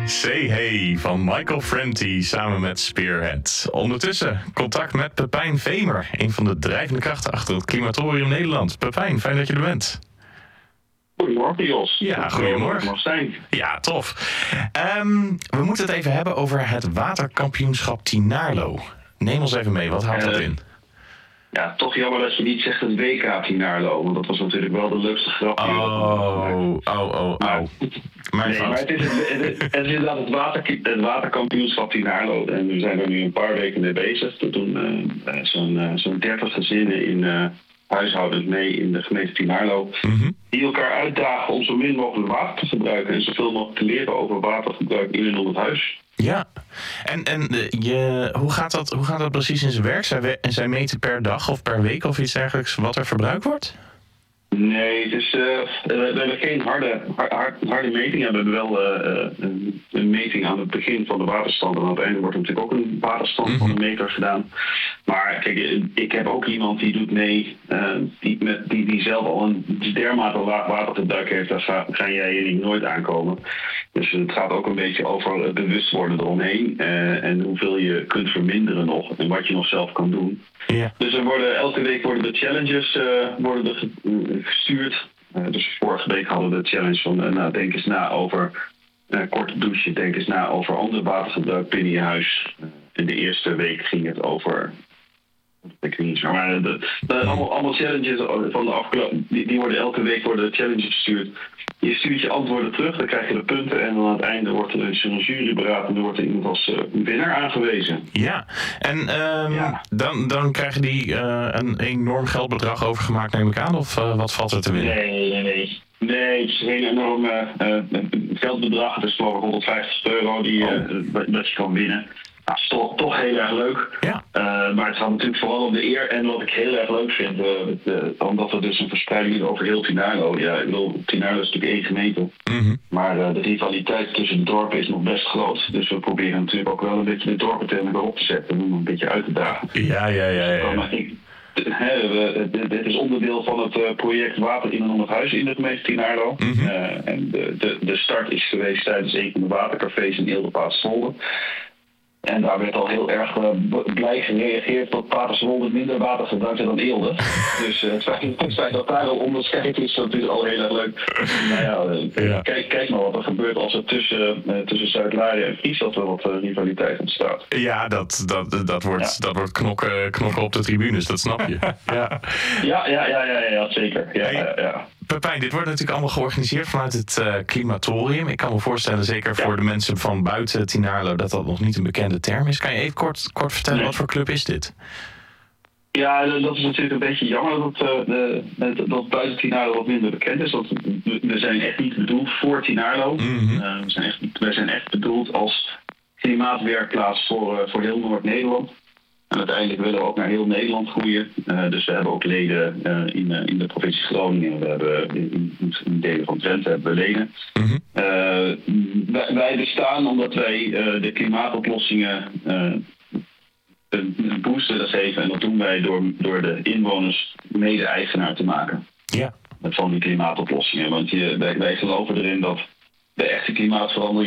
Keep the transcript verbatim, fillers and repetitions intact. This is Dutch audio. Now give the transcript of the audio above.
Say Hey van Michael Franti samen met Spearhead. Ondertussen contact met Pepijn Vemer, een van de drijvende krachten achter het Climatorium Nederland. Pepijn, fijn dat je er bent. Goedemorgen, Jos. Ja, goedemorgen. Marstijn. Ja, tof. Um, we moeten het even hebben over het waterkampioenschap Tinarlo. Neem ons even mee, wat houdt uh, dat in? Ja, toch jammer dat je niet zegt het W K Tinarlo, want dat was natuurlijk wel de leukste grap. Oh, oh, oh, oh. Maar, Mijn nee, maar het is, het, het, het is inderdaad het, water, het waterkampioenschap Tinarlo. En we zijn er nu een paar weken mee bezig. We doen uh, zo'n uh, zo'n dertig gezinnen in uh, huishoudens mee in de gemeente Tinarlo. Mm-hmm. Die elkaar uitdagen om zo min mogelijk water te gebruiken en zoveel mogelijk te leren over watergebruik in en om het huis. Ja, en, en je, hoe, gaat dat, hoe gaat dat precies in zijn werk? Zij, zij meten per dag of per week of iets dergelijks wat er verbruikt wordt? Nee, het is, uh, we hebben geen harde, hard, harde meting. We hebben wel uh, een, een meting aan het begin van de waterstand. En aan het einde wordt er natuurlijk ook een waterstand mm-hmm. van de meter gedaan. Maar kijk, ik heb ook iemand die doet mee, uh, die, met, die, die zelf al een dermate watergebruik heeft. Daar ga, ga jij en ik nooit aankomen. Dus het gaat ook een beetje over het bewust worden eromheen. Uh, en hoeveel je kunt verminderen nog. En wat je nog zelf kan doen. Yeah. Dus er worden, elke week worden de challenges uh, worden er ge, uh, gestuurd. Uh, dus vorige week hadden we de challenge van uh, nou, denk eens na over uh, korte douche. Denk eens na over ander watergebruik binnen je huis. Uh, in de eerste week ging het over... Ik weet niet zo, maar de, de, allemaal, allemaal challenges van de afgelopen... Die, die worden elke week worden de challenges gestuurd. Je stuurt je antwoorden terug, dan krijg je de punten... en dan aan het einde wordt er een juryberaad... en dan wordt er iemand als uh, winnaar aangewezen. Ja, en um, ja. Dan, dan krijgen die uh, een enorm geldbedrag overgemaakt, neem ik aan? Of uh, wat valt er te winnen? Nee, nee, nee. Nee, het is geen enorm uh, geldbedrag. Het is geloof ik honderdvijftig euro die, uh, oh. dat je kan winnen. Nou, dat is toch, toch heel erg leuk. Ja. Uh, maar het gaat natuurlijk vooral om de eer. En wat ik heel erg leuk vind, uh, uh, omdat we dus een verspreiding over heel Tinarlo. Ja, ik bedoel, Tinarlo is natuurlijk één gemeente. Mm-hmm. Maar uh, de rivaliteit tussen de dorpen is nog best groot. Dus we proberen natuurlijk ook wel een beetje de dorpen tegen elkaar op te zetten. Om een beetje uit te dagen. Ja, ja, ja. ja, ja. Ik, he, we, dit is onderdeel van het uh, project Water in en om het huis in de gemeente Tinarlo. Mm-hmm. Uh, en de, de, de start is geweest tijdens een van de watercafés in Eelde-Paterswolde. En daar werd al heel erg uh, blij gereageerd dat Paterswolde minder water gebruikte dan Eelde. Dus uh, het feit dat daar al onderscheid is, dat is al heel erg leuk. Nou ja, uh, ja. Kijk, kijk maar wat er gebeurt als er tussen, uh, tussen Zuid-Laren en Friesland wel wat uh, rivaliteit ontstaat. Ja, dat, dat, dat wordt, ja. dat wordt knokken, knokken op de tribunes, dat snap je. ja. Ja, ja, ja, ja, ja, zeker. Ja, hey. ja, ja. Pepijn, dit wordt natuurlijk allemaal georganiseerd vanuit het uh, Climatorium. Ik kan me voorstellen, zeker ja. voor de mensen van buiten Tinarlo, dat dat nog niet een bekende term is. Kan je even kort, kort vertellen, nee. wat voor club is dit? Ja, dat is natuurlijk een beetje jammer dat, uh, de, dat buiten Tinarlo wat minder bekend is. Want we zijn echt niet bedoeld voor Tinarlo. Mm-hmm. Uh, we, zijn echt, we zijn echt bedoeld als klimaatwerkplaats voor, uh, voor heel Noord-Nederland. En uiteindelijk willen we ook naar heel Nederland groeien. Uh, dus we hebben ook leden uh, in, uh, in de provincie Groningen. We hebben in, in delen van Drenthe hebben we leden. Mm-hmm. Uh, wij, wij bestaan omdat wij uh, de klimaatoplossingen uh, een, een boost willen geven. En dat doen wij door, door de inwoners mede-eigenaar te maken. Ja. Van die klimaatoplossingen. Want je, wij, wij geloven erin dat de echte klimaatverandering